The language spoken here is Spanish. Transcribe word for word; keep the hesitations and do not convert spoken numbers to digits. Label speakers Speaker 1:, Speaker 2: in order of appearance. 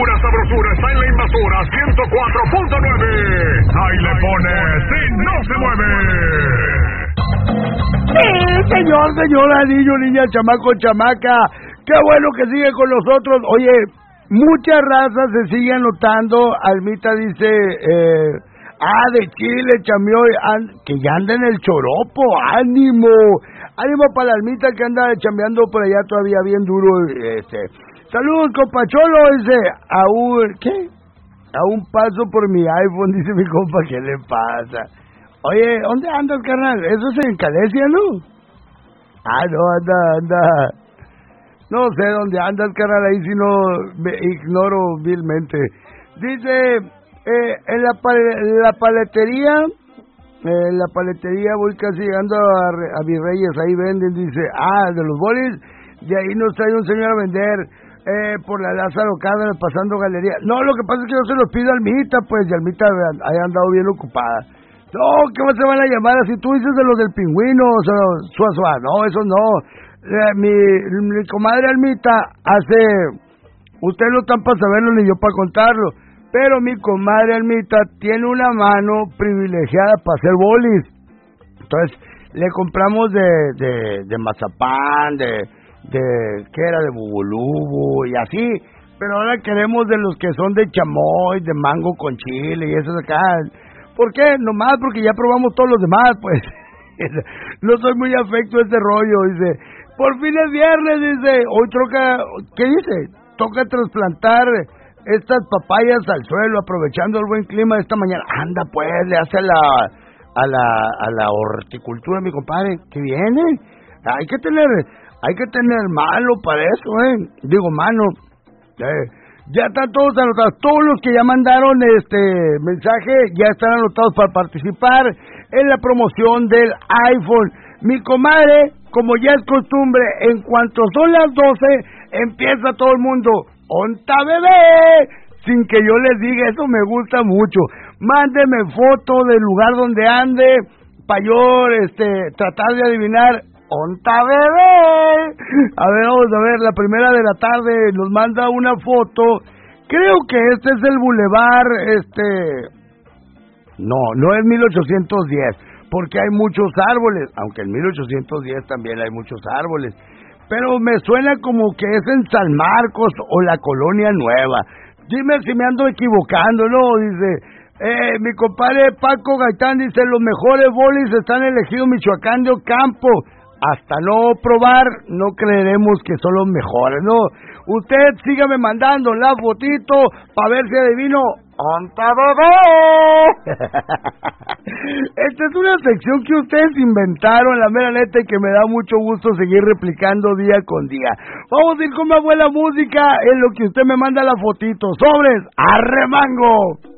Speaker 1: pura sabrosura está en la invasora ciento cuatro punto nueve. Ahí le pone si no se mueve.
Speaker 2: Sí, señor, señora, niño, niña, chamaco, chamaca. Qué bueno que sigue con nosotros. Oye, muchas razas se siguen anotando. Almita dice, eh, ah, de Chile, chamioy, an, que ya anda en el choropo. Ánimo, ánimo para la Almita que anda chambeando por allá todavía bien duro. Este, saludos, compa Cholo, dice, a un, ¿qué? A un paso por mi iPhone, dice mi compa, ¿qué le pasa? Oye, ¿dónde andas, carnal? Eso es en Calesia, ¿no? Ah, no, anda, anda. No sé dónde andas, carnal, ahí si no me ignoro vilmente. Dice, eh, en la, pal- la paletería, eh, en la paletería voy casi llegando a, a Virreyes, ahí venden, dice, ah, de los bolis, de ahí nos trae un señor a vender, eh, por la Lázaro Cárdenas, pasando galería. No, lo que pasa es que yo se los pido a Almita, pues, y Almita haya andado bien ocupada. No, ¿qué más se van a llamar así? Tú dices de los del pingüino, o sea, suá, suá. No, eso no. Eh, mi, mi comadre Almita hace... Ustedes no están para saberlo ni yo para contarlo, pero mi comadre Almita tiene una mano privilegiada para hacer bolis. Entonces, le compramos de, de, de mazapán, de, de... ¿qué era? De bubulubu y así. Pero ahora queremos de los que son de chamoy, de mango con chile y esos acá... ¿Por qué? Nomás porque ya probamos todos los demás, pues. No soy muy afecto a este rollo, dice. Por fin es viernes, dice. Hoy toca, ¿qué dice? Toca trasplantar estas papayas al suelo, aprovechando el buen clima de esta mañana. Anda, pues, le hace a la, a la, a la horticultura, mi compadre. ¿Qué viene? Hay que tener, hay que tener mano para eso, ¿eh? Digo, mano. Eh. Ya están todos anotados, todos los que ya mandaron este mensaje ya están anotados para participar en la promoción del iPhone. Mi comadre, como ya es costumbre, en cuanto son las doce, empieza todo el mundo, ¡onta bebé! Sin que yo les diga, eso me gusta mucho. Mándeme foto del lugar donde ande, para yo este, tratar de adivinar, ¡onta bebé! A ver, vamos a ver, la primera de la tarde nos manda una foto. Creo que este es el bulevar, este... No, no es mil ochocientos diez, porque hay muchos árboles, aunque en mil ochocientos diez también hay muchos árboles. Pero me suena como que es en San Marcos o la Colonia Nueva. Dime si me ando equivocando, ¿no? Dice... Eh, mi compadre Paco Gaitán dice, los mejores bolis están elegidos Michoacán de Ocampo. Hasta no probar, no creeremos que son los mejores, ¿no? Usted sígame mandando la fotito para ver si adivino. ¡Onta bebé! Esta es una sección que ustedes inventaron, la mera neta, y que me da mucho gusto seguir replicando día con día. Vamos a ir con mi abuela música en lo que usted me manda la fotito. ¡Sobres! ¡Arremango!